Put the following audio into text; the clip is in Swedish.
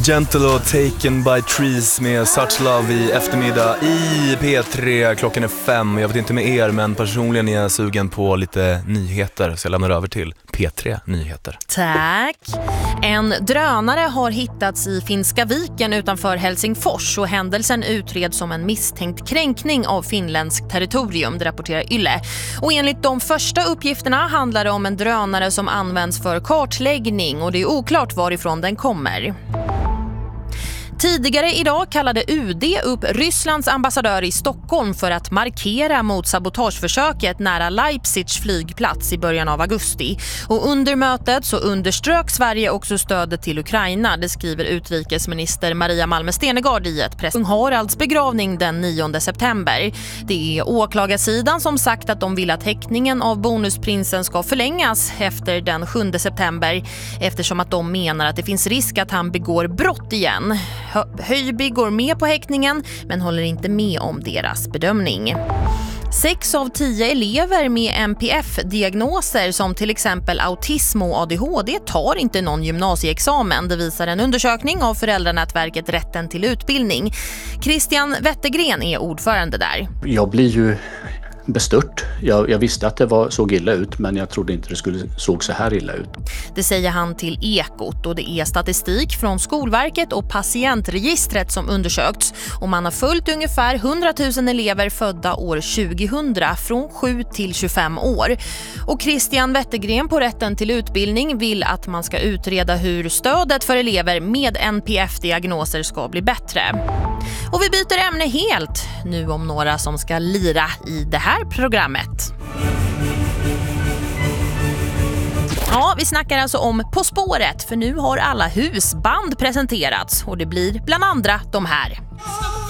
Gentle och Taken by Trees med Such Love i eftermiddag i P3. Klockan är 5. Jag vet inte med er, men personligen är jag sugen på lite nyheter, så jag lämnar över till P3 Nyheter. Tack. En drönare har hittats i Finska viken utanför Helsingfors och händelsen utreds som en misstänkt kränkning av finländskt territorium, det rapporterar Yle. Och enligt de första uppgifterna handlar det om en drönare som används för kartläggning och det är oklart varifrån den kommer. Tidigare idag kallade UD upp Rysslands ambassadör i Stockholm för att markera mot sabotageförsöket nära Leipzigs flygplats i början av augusti. Och under mötet så underströk Sverige också stödet till Ukraina, det skriver utrikesminister Maria Malmö Stenegård i ett press. Kung Haralds begravning den 9 september. Det är åklagarsidan som sagt att de vill att häktningen av bonusprinsen ska förlängas efter den 7 september eftersom att de menar att det finns risk att han begår brott igen. Höjby går med på häktningen men håller inte med om deras bedömning. 6 av 10 elever med NPF-diagnoser som till exempel autism och ADHD tar inte någon gymnasieexamen. Det visar en undersökning av föräldranätverket Rätten till utbildning. Christian Wettergren är ordförande där. Jag blir ju bestört. Jag visste att det såg illa ut, men jag trodde inte det såg så här illa ut. Det säger han till Ekot och det är statistik från Skolverket och patientregistret som undersökts. Och man har följt ungefär 100 000 elever födda år 2000 från 7 till 25 år. Och Christian Wettergren på Rätten till utbildning vill att man ska utreda hur stödet för elever med NPF-diagnoser ska bli bättre. Och vi byter ämne helt nu om några som ska lira i det här programmet. Ja, vi snackar alltså om På spåret, för nu har alla husband presenterats och det blir bland andra de här.